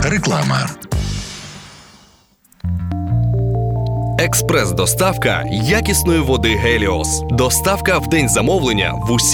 Реклама. Експрес-доставка якісної води «Геліос». Доставка в день замовлення в усі